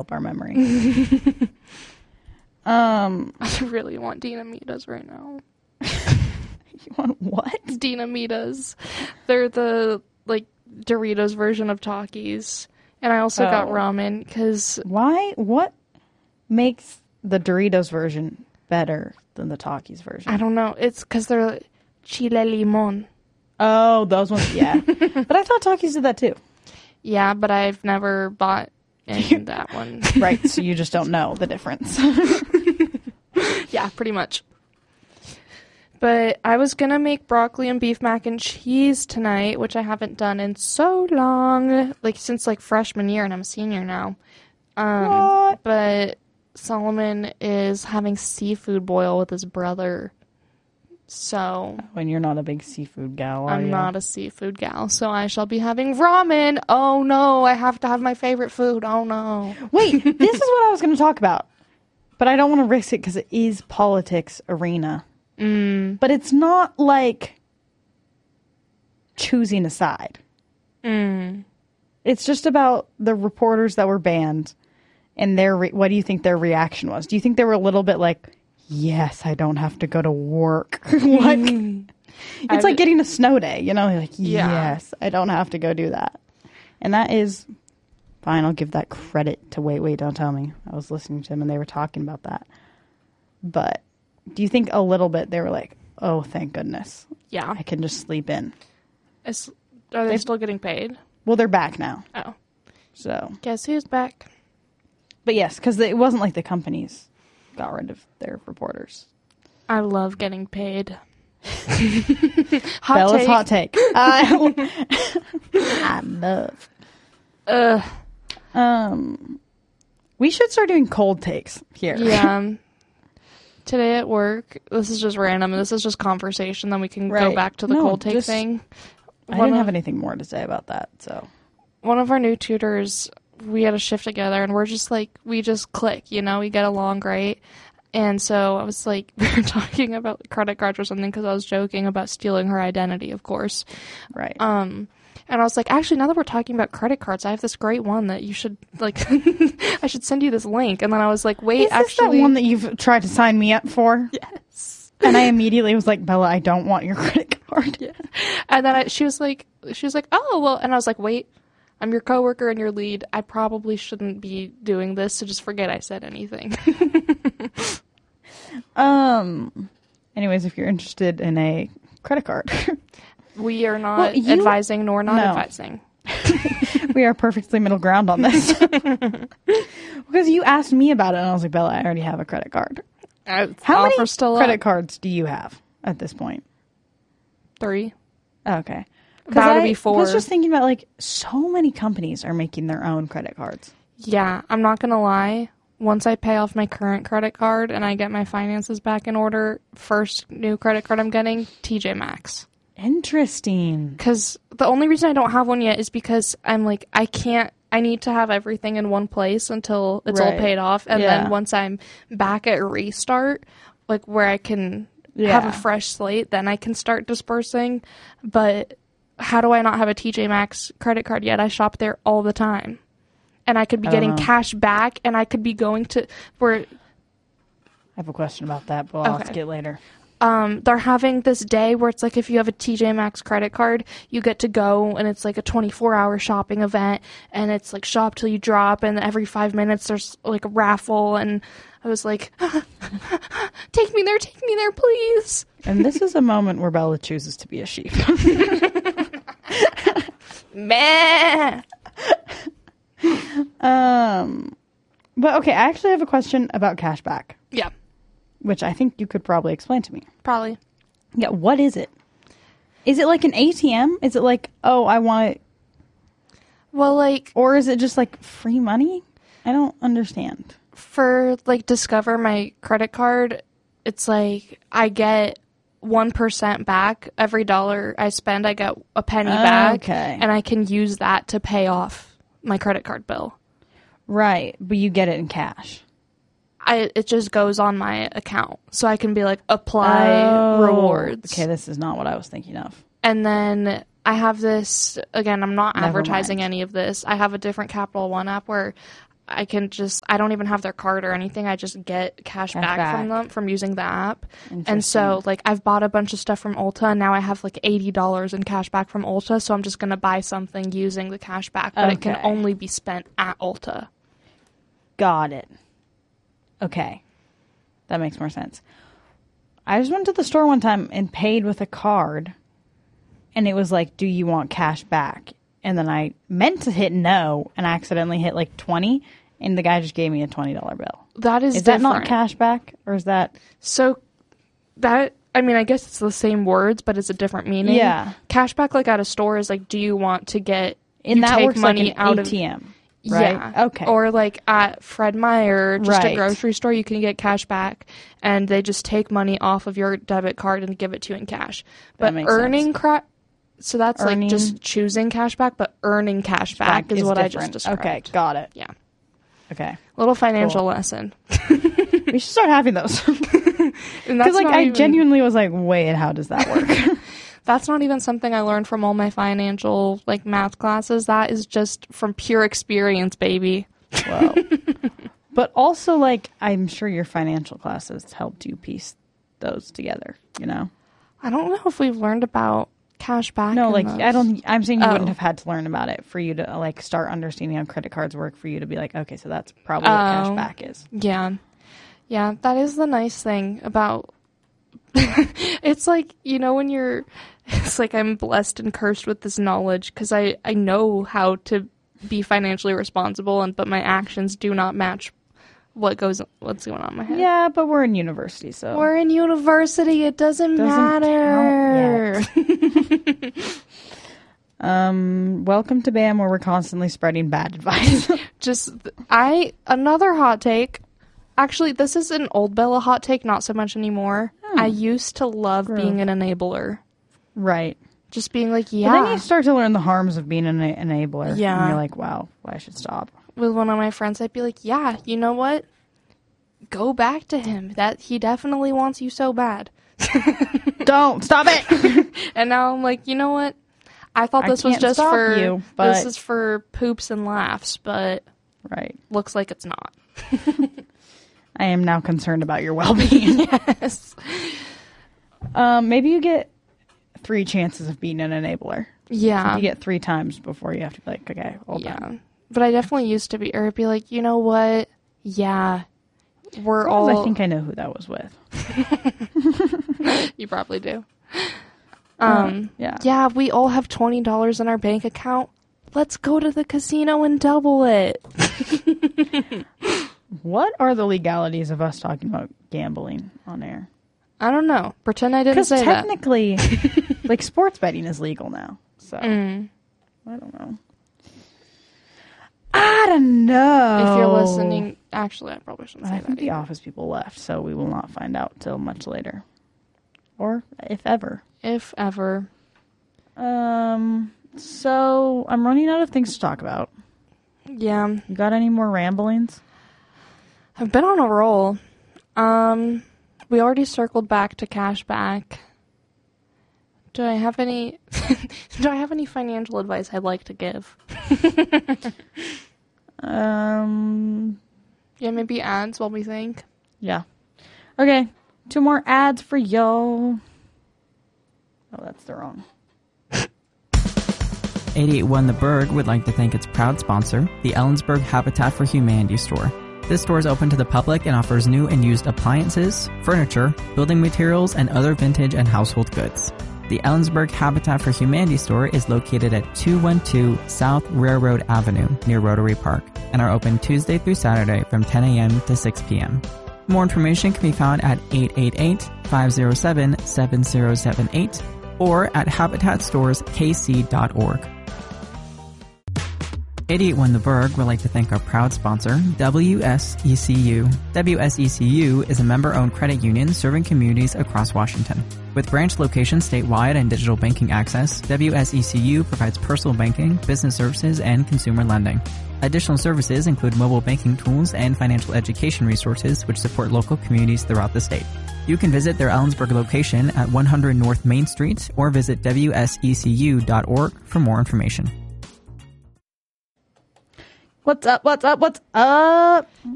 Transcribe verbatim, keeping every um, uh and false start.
help our memory. um, I really want Dinamitas right now. You want what? Dinamitas. They're the, like, Doritos version of Takis. And I also Oh. got ramen, because... Why? What makes the Doritos version better than the Takis version? I don't know. It's because they're chile limon. Oh, those ones, yeah. But I thought Takis did that too. Yeah, but I've never bought in that one. Right, so you just don't know the difference. Yeah, pretty much. But I was going to make broccoli and beef mac and cheese tonight, which I haven't done in so long. Like, since, like, freshman year, and I'm a senior now. Um, What? But Solomon is having seafood boil with his brother. So... When you're not a big seafood gal, are I'm you? not a seafood gal, so I shall be having ramen. Oh, no, I have to have my favorite food. Oh, no. Wait, this is what I was going to talk about. But I don't want to risk it because it is politics arena. Mm. But it's not like choosing a side. Mm. It's just about the reporters that were banned and their re- what do you think their reaction was? Do you think they were a little bit like, yes, I don't have to go to work? Like, it's I've- like getting a snow day, you know? Like, Yeah. yes, I don't have to go do that. And that is fine. I'll give that credit to Wait, Wait, Don't Tell Me. I was listening to them and they were talking about that. But do you think a little bit they were like, oh, thank goodness. Yeah. I can just sleep in. Is, are they They've- still getting paid? Well, they're back now. Oh. So, Guess who's back? but yes, because it wasn't like the companies got rid of their reporters. I love getting paid. Hot Bella's take. hot take. I, I love. Ugh. Um, we should start doing cold takes here. Yeah. Today at work, this is just random, and this is just conversation, then we can go Right. back to the No, cold take just- thing. I One didn't of- have anything more to say about that. So One of our new tutors, we had a shift together, and we're just like, we just click, you know, we get along great. And so I was like, we were talking about credit cards or something, because I was joking about stealing her identity, of course. right. Um, and I was like, actually, now that we're talking about credit cards, I have this great one that you should, like, I should send you this link. And then I was like, wait, Is this actually. that one that you've tried to sign me up for? Yes. And I immediately was like, Bella, I don't want your credit card. Yeah. And then I, she was like, she was like, oh, well, and I was like, wait, I'm your coworker and your lead. I probably shouldn't be doing this, so just forget I said anything. Um. Anyways, if you're interested in a credit card, We are not Well, you- advising nor not No. advising. we are perfectly middle ground on this. Because you asked me about it, and I was like, Bella, I already have a credit card. Uh, How many offer's still credit up. cards do you have at this point? Three. Okay. 'Cause About to I be four. was just thinking about, like, so many companies are making their own credit cards. Yeah, I'm not going to lie. Once I pay off my current credit card and I get my finances back in order, first new credit card I'm getting, T J Maxx. Interesting. Because the only reason I don't have one yet is because I'm like, I can't, I need to have everything in one place until it's all Right. paid off. And Yeah. then once I'm back at restart, like where I can Yeah. have a fresh slate, then I can start dispersing. But how do I not have a T J Maxx credit card yet? I shop there all the time. And I could be I don't getting know. cash back, and I could be going to where I have a question about that, but I'll Okay. ask it later. um, they're having this day where it's like if you have a T J Maxx credit card, you get to go, and it's like a twenty-four hour shopping event, and it's like shop till you drop, and every five minutes there's like a raffle, and I was like, take me there, take me there, please. And this is a moment where Bella chooses to be a sheep. Meh. um, but okay, I actually have a question about cashback, Yeah, which I think you could probably explain to me. probably. Yeah, what is it? Is it like an A T M? Is it like, oh, I want it, Well, like or is it just like free money? I don't understand. for like Discover, my credit card, it's like I get one percent back every dollar I spend. I get a penny back, Okay. and I can use that to pay off my credit card bill. Right, but you get it in cash. I it just goes on my account, so I can be like apply Oh, rewards. Okay, this is not what I was thinking of. And then I have this again. I'm not Never advertising mind. any of this. I have a different Capital One app where I can just, I don't even have their card or anything. I just get cash, Cash back, back. from them from using the app. And Interesting. so, like, I've bought a bunch of stuff from Ulta, and now I have, like, eighty dollars in cash back from Ulta, so I'm just going to buy something using the cash back, but it can Okay. only be spent at Ulta. Got it. Okay. That makes more sense. I just went to the store one time and paid with a card, and it was like, do you want cash back? And then I meant to hit no, and I accidentally hit like twenty, and the guy just gave me a twenty dollar bill. That is Is that different. not cash back, or is that... So that, I mean, I guess it's the same words, but it's a different meaning. Yeah. Cashback, like at a store, is like, do you want to get And you that take works money like an out A T M, of right? Yeah. Okay. Or like at Fred Meyer, just Right. a grocery store, you can get cash back, and they just take money off of your debit card and give it to you in cash. That But makes earning cra- so that's Earning- like just choosing cash back, but earning cash back, Back is, what I different. just described. Okay, got it. Yeah. Okay. Little financial Cool. lesson. We should start having those. And that's Because like not I even- genuinely was like, wait, how does that work? That's not even something I learned from all my financial, like, math classes. That is just from pure experience, baby. Wow. But also, like, I'm sure your financial classes helped you piece those together, you know? I don't know if we've learned about cash back. No, in like, those. I don't, I'm saying you Oh. wouldn't have had to learn about it for you to, like, start understanding how credit cards work for you to be like, okay, so that's probably what cash Oh. back is. Yeah. Yeah, that is the nice thing about... It's like, you know, when you're... It's like I'm blessed and cursed with this knowledge because I, I know how to be financially responsible, and but my actions do not match what goes what's going on in my head. Yeah, but we're in university, so. We're in university. It doesn't, Doesn't matter. count um, welcome to BAM, where we're constantly spreading bad advice. Just, I, another hot take. Actually, this is an old Bella hot take, not so much anymore. Hmm. I used to love Gross. being an enabler. Right. Just being like, But then yeah. you start to learn the harms of being an enabler. Yeah. And you're like, wow, I should stop. With one of my friends, I'd be like, yeah, you know what? Go back to him. That he definitely wants you so bad. Don't stop it. And now I'm like, you know what? I thought I this was can't just stop for you, but- this is for poops and laughs, but Right. looks like it's not. I am now concerned about your well-being. Yes. Um, maybe you get three chances of being an enabler. Yeah. You get three times before you have to be like, okay, hold Yeah. on. But I definitely used to be, or be like, you know what? Yeah. We're all. I think I know who that was with. You probably do. Uh, Um. yeah. Yeah, we all have twenty dollars in our bank account. Let's go to the casino and double it. What are the legalities of us talking about gambling on air? I don't know. Pretend I didn't Because say that. technically, like, sports betting is legal now. So, Mm. I don't know. I don't know. If you're listening, actually, I probably shouldn't say I that. think the either. office people left, so we will not find out till much later. Or if ever. If ever. Um, so I'm running out of things to talk about. Yeah. You got any more ramblings? I've been on a roll. Um, we already circled back to cashback. Do I have any do I have any financial advice I'd like to give? Um, Yeah, maybe ads while we think. yeah. Okay, two more ads for y'all. Oh, that's the wrong. eight eight one The Berg would like to thank its proud sponsor, the Ellensburg Habitat for Humanity store. This store is open to the public and offers new and used appliances, furniture, building materials, and other vintage and household goods. The Ellensburg Habitat for Humanity store is located at two twelve South Railroad Avenue near Rotary Park and are open Tuesday through Saturday from ten a.m. to six p.m. More information can be found at eight eight eight, five oh seven, seven oh seven eight or at habitat stores k c dot org. eight eight one The Berg would like to thank our proud sponsor, W S E C U. W S E C U is a member-owned credit union serving communities across Washington. With branch locations statewide and digital banking access, W S E C U provides personal banking, business services, and consumer lending. Additional services include mobile banking tools and financial education resources which support local communities throughout the state. You can visit their Ellensburg location at one hundred North Main Street or visit W S E C U dot org for more information. What's up? What's up? What's up?